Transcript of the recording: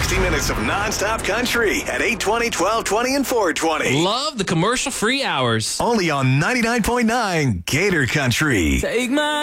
60 minutes of nonstop country at 820, 1220, and 420. Love the commercial-free hours. Only on 99.9 Gator Country. Take my